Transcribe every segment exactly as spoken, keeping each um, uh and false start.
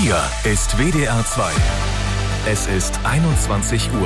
Hier ist W D R zwei. Es ist einundzwanzig Uhr.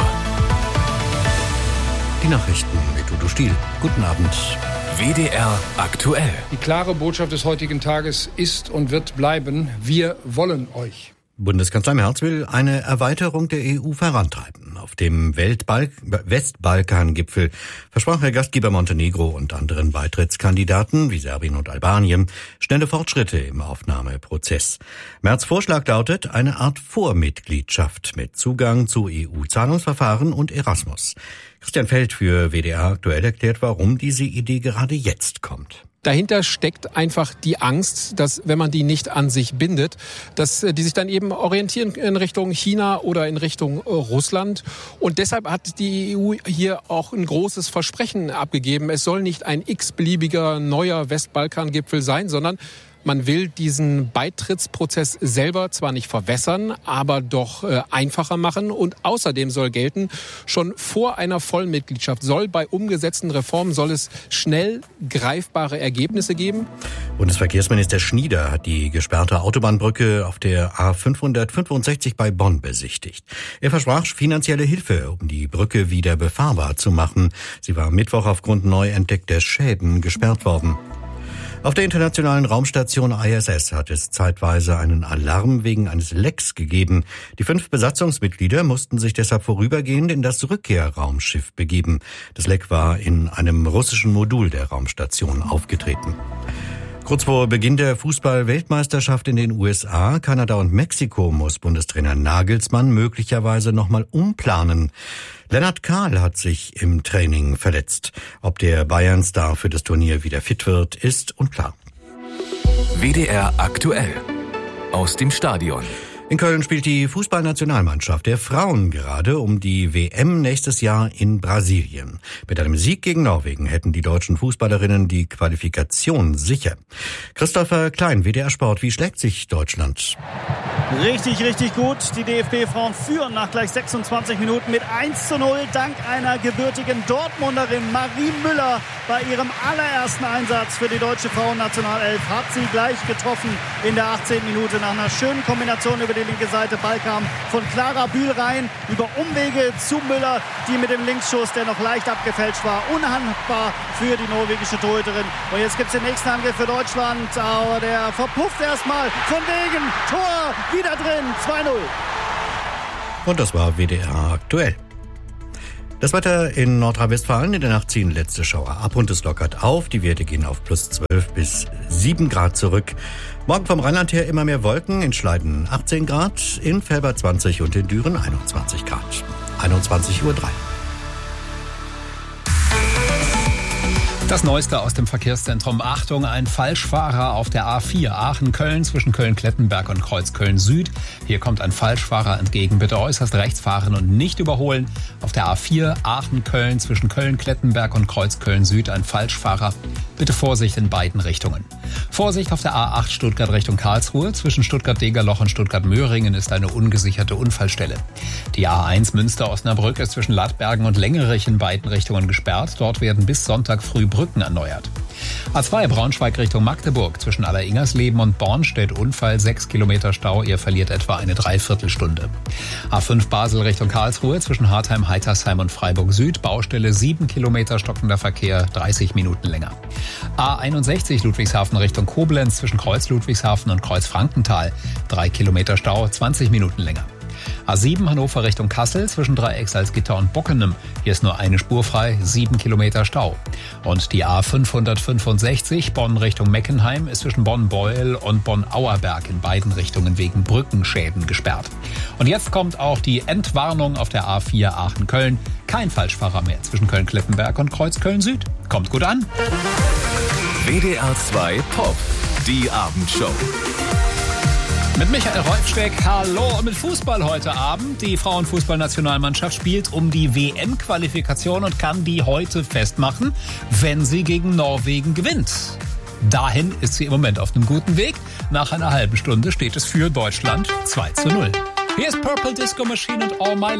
Die Nachrichten mit Udo Stiel. Guten Abend. W D R aktuell. Die klare Botschaft des heutigen Tages ist und wird bleiben: Wir wollen euch. Bundeskanzler Merz will eine Erweiterung der E U vorantreiben. Auf dem Weltbal- Westbalkan-Gipfel versprach der Gastgeber Montenegro und anderen Beitrittskandidaten wie Serbien und Albanien schnelle Fortschritte im Aufnahmeprozess. Merz' Vorschlag lautet eine Art Vormitgliedschaft mit Zugang zu E U-Zahlungsverfahren und Erasmus. Christian Feld für W D R aktuell erklärt, warum diese Idee gerade jetzt kommt. Dahinter steckt einfach die Angst, dass, wenn man die nicht an sich bindet, dass die sich dann eben orientieren in Richtung China oder in Richtung Russland. Und deshalb hat die E U hier auch ein großes Versprechen abgegeben. Es soll nicht ein x-beliebiger neuer Westbalkan-Gipfel sein, sondern man will diesen Beitrittsprozess selber zwar nicht verwässern, aber doch äh, einfacher machen. Und außerdem soll gelten, schon vor einer Vollmitgliedschaft soll bei umgesetzten Reformen soll es schnell greifbare Ergebnisse geben. Bundesverkehrsminister Schnieder hat die gesperrte Autobahnbrücke auf der A fünfhundertfünfundsechzig bei Bonn besichtigt. Er versprach finanzielle Hilfe, um die Brücke wieder befahrbar zu machen. Sie war am Mittwoch aufgrund neu entdeckter Schäden gesperrt worden. Auf der internationalen Raumstation I S S hat es zeitweise einen Alarm wegen eines Lecks gegeben. Die fünf Besatzungsmitglieder mussten sich deshalb vorübergehend in das Rückkehrraumschiff begeben. Das Leck war in einem russischen Modul der Raumstation aufgetreten. Kurz vor Beginn der Fußball-Weltmeisterschaft in den U S A, Kanada und Mexiko muss Bundestrainer Nagelsmann möglicherweise nochmal umplanen. Lennart Kahl hat sich im Training verletzt. Ob der Bayern-Star für das Turnier wieder fit wird, ist unklar. W D R aktuell. Aus dem Stadion. In Köln spielt die Fußballnationalmannschaft der Frauen gerade um die W M nächstes Jahr in Brasilien. Mit einem Sieg gegen Norwegen hätten die deutschen Fußballerinnen die Qualifikation sicher. Christopher Klein, W D R Sport, wie schlägt sich Deutschland? Richtig, richtig gut. Die D F B-Frauen führen nach gleich sechsundzwanzig Minuten mit eins zu null dank einer gebürtigen Dortmunderin. Marie Müller bei ihrem allerersten Einsatz für die deutsche Frauennationalelf hat sie gleich getroffen in der achtzehnten Minute nach einer schönen Kombination über die linke Seite. Ball kam von Clara Bühl rein, über Umwege zu Müller, die mit dem Linksschuss, der noch leicht abgefälscht war, unhandbar für die norwegische Torhüterin. Und jetzt gibt es den nächsten Angriff für Deutschland, aber der verpufft erstmal von wegen Tor, wieder drin, zwei null. Und das war W D R aktuell. Das Wetter in Nordrhein-Westfalen: In der Nacht ziehen letzte Schauer ab und es lockert auf. Die Werte gehen auf plus zwölf bis sieben Grad zurück. Morgen vom Rheinland her immer mehr Wolken. In Schleiden achtzehn Grad, in Velbert zwanzig und in Düren einundzwanzig Grad. einundzwanzig Uhr drei. Das Neueste aus dem Verkehrszentrum. Achtung, ein Falschfahrer auf der A vier Aachen-Köln zwischen Köln-Klettenberg und Kreuzköln-Süd. Hier kommt ein Falschfahrer entgegen. Bitte äußerst rechts fahren und nicht überholen. Auf der A vier Aachen-Köln zwischen Köln-Klettenberg und Kreuzköln-Süd ein Falschfahrer. Bitte Vorsicht in beiden Richtungen. Vorsicht auf der A acht Stuttgart Richtung Karlsruhe. Zwischen Stuttgart-Degerloch und Stuttgart-Möhringen ist eine ungesicherte Unfallstelle. Die A eins Münster-Osnabrück ist zwischen Lattbergen und Längerich in beiden Richtungen gesperrt. Dort werden bis Sonntag früh Brücken erneuert. A zwei Braunschweig Richtung Magdeburg. Zwischen Alleringersleben und Bornstedt Unfall, sechs Kilometer Stau. Ihr verliert etwa eine Dreiviertelstunde. A fünf Basel Richtung Karlsruhe. Zwischen Hartheim, Heitersheim und Freiburg Süd. Baustelle, sieben Kilometer stockender Verkehr, dreißig Minuten länger. A einundsechzig Ludwigshafen Richtung Koblenz. Zwischen Kreuz Ludwigshafen und Kreuz Frankenthal. drei Kilometer Stau, zwanzig Minuten länger. A sieben Hannover Richtung Kassel zwischen Dreiecksalzgitter und Bockenem. Hier ist nur eine Spur frei, sieben Kilometer Stau. Und die A fünfhundertfünfundsechzig Bonn Richtung Meckenheim ist zwischen Bonn-Beuel und Bonn-Auerberg in beiden Richtungen wegen Brückenschäden gesperrt. Und jetzt kommt auch die Entwarnung auf der A vier Aachen-Köln. Kein Falschfahrer mehr zwischen Köln-Klettenberg und Kreuz-Köln-Süd. Kommt gut an. W D R zwei Pop, die Abendshow. Mit Michael Rolfsteck, hallo, und mit Fußball heute Abend. Die Frauenfußballnationalmannschaft spielt um die W M-Qualifikation und kann die heute festmachen, wenn sie gegen Norwegen gewinnt. Dahin ist sie im Moment auf einem guten Weg. Nach einer halben Stunde steht es für Deutschland zwei zu null. Hier ist Purple Disco Machine und All My